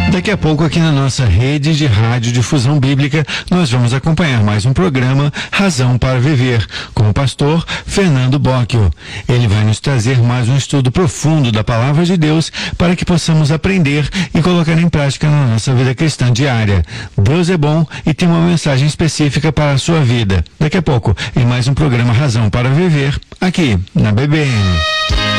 Daqui a pouco, aqui na nossa rede de rádio difusão bíblica, nós vamos acompanhar mais um programa Razão para Viver, com o pastor Fernando Bocchio. Ele vai nos trazer mais um estudo profundo da Palavra de Deus para que possamos aprender e colocar em prática na nossa vida cristã diária. Deus é bom e tem uma mensagem específica para a sua vida. Daqui a pouco, em mais um programa Razão para Viver, aqui na BBN.